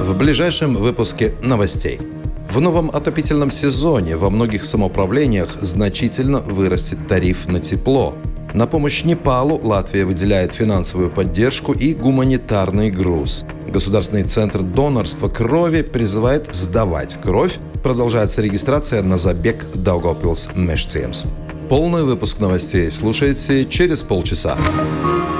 в ближайшем выпуске новостей. В новом отопительном сезоне во многих самоуправлениях значительно вырастет тариф на тепло. На помощь Непалу Латвия выделяет финансовую поддержку и гуманитарный груз. Государственный центр донорства крови призывает сдавать кровь. Продолжается регистрация на забег Daugavpils Mežciens. Полный выпуск новостей слушайте через полчаса.